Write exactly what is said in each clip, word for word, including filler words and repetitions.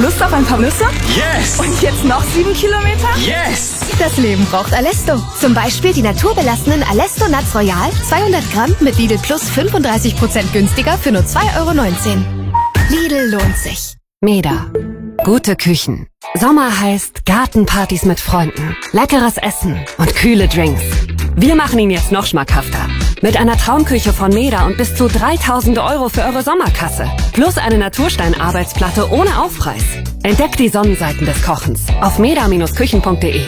Lust auf ein paar Nüsse? Yes! Und jetzt noch sieben Kilometer? Yes! Das Leben braucht Alesto. Zum Beispiel die naturbelassenen Alesto Nuts Royal, zweihundert Gramm mit Lidl Plus fünfunddreißig Prozent günstiger für nur zwei Euro neunzehn. Lidl lohnt sich. Meda. Gute Küchen. Sommer heißt Gartenpartys mit Freunden, leckeres Essen und kühle Drinks. Wir machen ihn jetzt noch schmackhafter. Mit einer Traumküche von Meda und bis zu dreitausend Euro für eure Sommerkasse. Plus eine Naturstein-Arbeitsplatte ohne Aufpreis. Entdeckt die Sonnenseiten des Kochens auf meda Bindestrich küchen punkt de.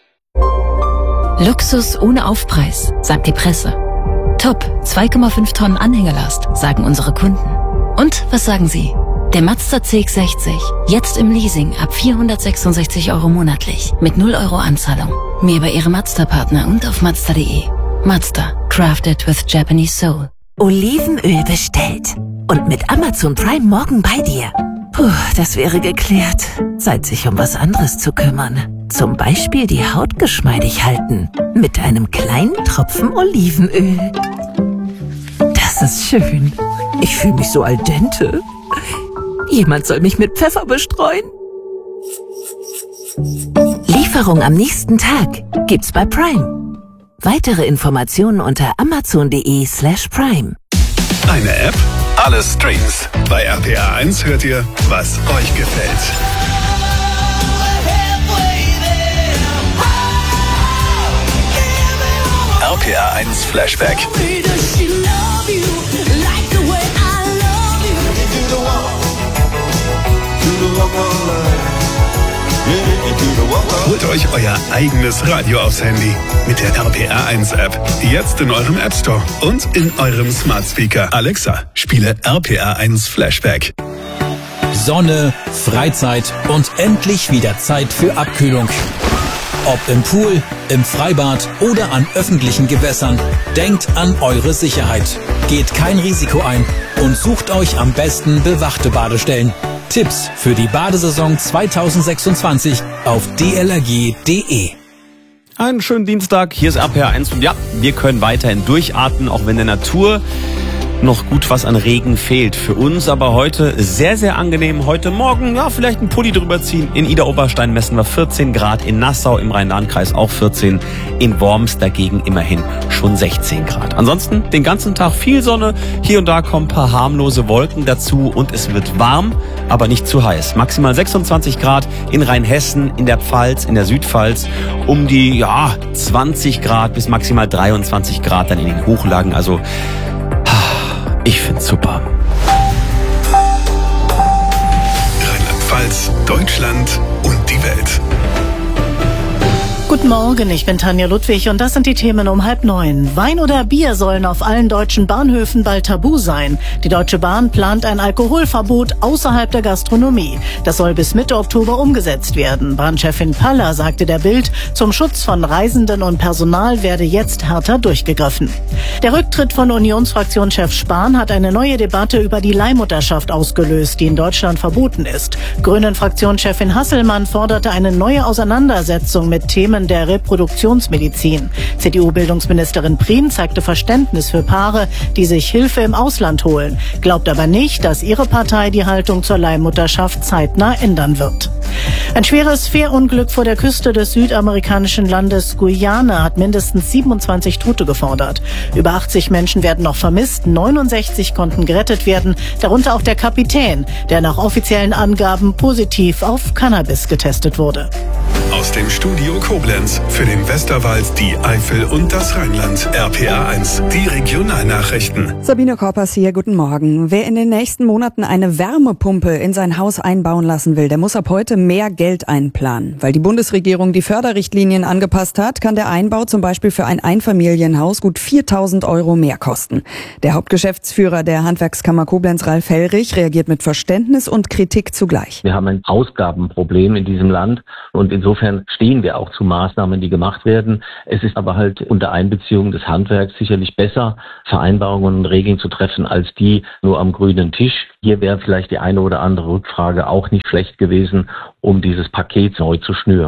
Luxus ohne Aufpreis, sagt die Presse. Top, zwei Komma fünf Tonnen Anhängerlast, sagen unsere Kunden. Und was sagen Sie? Der Mazda C X sechzig, jetzt im Leasing ab vierhundertsechsundsechzig Euro monatlich, mit null Euro Anzahlung. Mehr bei Ihrem Mazda-Partner und auf mazda punkt de. Mazda, crafted with Japanese soul. Olivenöl bestellt. Und mit Amazon Prime morgen bei dir. Puh, das wäre geklärt. Zeit, sich um was anderes zu kümmern. Zum Beispiel die Haut geschmeidig halten. Mit einem kleinen Tropfen Olivenöl. Das ist schön. Ich fühle mich so al dente. Jemand soll mich mit Pfeffer bestreuen. Lieferung am nächsten Tag gibt's bei Prime. Weitere Informationen unter amazon punkt de slash prime. Eine App, alle Streams. Bei R P R eins hört ihr, was euch gefällt. R P R eins Flashback. Holt euch euer eigenes Radio aufs Handy mit der R P R eins App. Jetzt in eurem App Store und in eurem Smart Speaker. Alexa, spiele R P R eins Flashback. Sonne, Freizeit und endlich wieder Zeit für Abkühlung. Ob im Pool, im Freibad oder an öffentlichen Gewässern, denkt an eure Sicherheit. Geht kein Risiko ein und sucht euch am besten bewachte Badestellen. Tipps für die Badesaison zweitausendsechsundzwanzig auf d l r g punkt de. Einen schönen Dienstag, hier ist R P R eins und ja, wir können weiterhin durchatmen, auch wenn der Natur noch gut was an Regen fehlt. Für uns aber heute sehr, sehr angenehm. Heute Morgen, ja, vielleicht ein Pulli drüber ziehen. In Idar-Oberstein messen wir vierzehn Grad, in Nassau im Rhein-Lahn-Kreis auch vierzehn, in Worms dagegen immerhin schon sechzehn Grad. Ansonsten den ganzen Tag viel Sonne, hier und da kommen ein paar harmlose Wolken dazu und es wird warm, aber nicht zu heiß. Maximal sechsundzwanzig Grad in Rheinhessen, in der Pfalz, in der Südpfalz, um die, ja, zwanzig Grad bis maximal dreiundzwanzig Grad dann in den Hochlagen, also ich find's super. Rheinland-Pfalz, Deutschland und die Welt. Guten Morgen, ich bin Tanja Ludwig und das sind die Themen um halb neun. Wein oder Bier sollen auf allen deutschen Bahnhöfen bald tabu sein. Die Deutsche Bahn plant ein Alkoholverbot außerhalb der Gastronomie. Das soll bis Mitte Oktober umgesetzt werden. Bahnchefin Paller sagte der Bild, zum Schutz von Reisenden und Personal werde jetzt härter durchgegriffen. Der Rücktritt von Unionsfraktionschef Spahn hat eine neue Debatte über die Leihmutterschaft ausgelöst, die in Deutschland verboten ist. Grünen-Fraktionschefin Hasselmann forderte eine neue Auseinandersetzung mit Themen der Reproduktionsmedizin. C D U-Bildungsministerin Prien zeigte Verständnis für Paare, die sich Hilfe im Ausland holen, glaubt aber nicht, dass ihre Partei die Haltung zur Leihmutterschaft zeitnah ändern wird. Ein schweres Fährunglück vor der Küste des südamerikanischen Landes Guyana hat mindestens siebenundzwanzig Tote gefordert. Über achtzig Menschen werden noch vermisst, neunundsechzig konnten gerettet werden, darunter auch der Kapitän, der nach offiziellen Angaben positiv auf Cannabis getestet wurde. Aus dem Studio Koblenz für den Westerwald, die Eifel und das Rheinland. R P R eins, die Regionalnachrichten. Sabine Korpers hier, guten Morgen. Wer in den nächsten Monaten eine Wärmepumpe in sein Haus einbauen lassen will, der muss ab heute mehr Geld einplanen. Weil die Bundesregierung die Förderrichtlinien angepasst hat, kann der Einbau zum Beispiel für ein Einfamilienhaus gut viertausend Euro mehr kosten. Der Hauptgeschäftsführer der Handwerkskammer Koblenz, Ralf Hellrich, reagiert mit Verständnis und Kritik zugleich. Wir haben ein Ausgabenproblem in diesem Land und insofern stehen wir auch zu Maßnahmen, die gemacht werden. Es ist aber halt unter Einbeziehung des Handwerks sicherlich besser, Vereinbarungen und Regeln zu treffen, als die nur am grünen Tisch. Hier wäre vielleicht die eine oder andere Rückfrage auch nicht schlecht gewesen, um dieses Paket neu zu schnüren.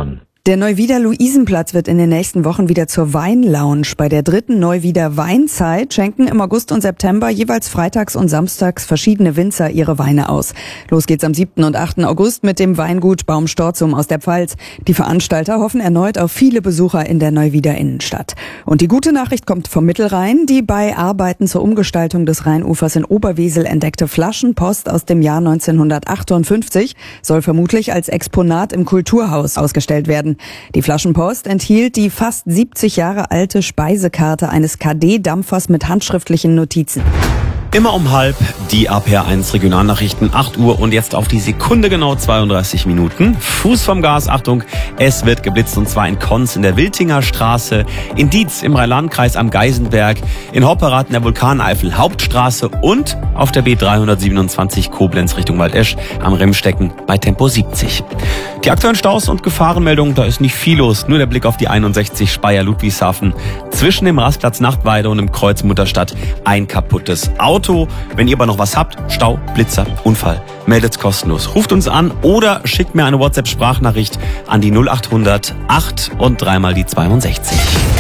Der Neuwieder Luisenplatz wird in den nächsten Wochen wieder zur Weinlounge. Bei der dritten Neuwieder Weinzeit schenken im August und September jeweils freitags und samstags verschiedene Winzer ihre Weine aus. Los geht's am siebten und achten August mit dem Weingut Baumstorzum aus der Pfalz. Die Veranstalter hoffen erneut auf viele Besucher in der Neuwieder Innenstadt. Und die gute Nachricht kommt vom Mittelrhein. Die bei Arbeiten zur Umgestaltung des Rheinufers in Oberwesel entdeckte Flaschenpost aus dem Jahr neunzehnhundertachtundfünfzig soll vermutlich als Exponat im Kulturhaus ausgestellt werden. Die Flaschenpost enthielt die fast siebzig Jahre alte Speisekarte eines K D-Dampfers mit handschriftlichen Notizen. Immer um halb die A P R eins Regionalnachrichten, acht Uhr und jetzt auf die Sekunde genau zweiunddreißig Minuten. Fuß vom Gas, Achtung, es wird geblitzt und zwar in Konz in der Wiltinger Straße, in Dietz im Rhein-Lahn-Kreis am Geisenberg, in Hopperath in der Vulkaneifel Hauptstraße und auf der B dreihundertsiebenundzwanzig Koblenz Richtung Waldesch am Remstecken bei Tempo siebzig. Die aktuellen Staus und Gefahrenmeldungen, da ist nicht viel los, nur der Blick auf die einundsechzig Speyer-Ludwigshafen. Zwischen dem Rastplatz Nachtweide und dem Kreuz Mutterstadt ein kaputtes Auto. Wenn ihr aber noch was habt, Stau, Blitzer, Unfall, meldet's kostenlos. Ruft uns an oder schickt mir eine WhatsApp-Sprachnachricht an die null achthundert acht und dreimal die zweiundsechzig.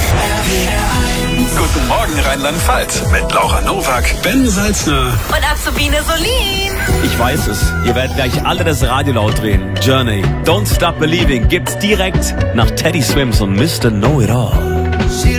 Guten Morgen Rheinland-Pfalz mit Laura Nowak, Ben Salzner Und Azubine Solin. Ich weiß es, ihr werdet gleich alle das Radio laut drehen. Journey, Don't Stop Believing gibt's direkt nach Teddy Swims und Mister Know It All.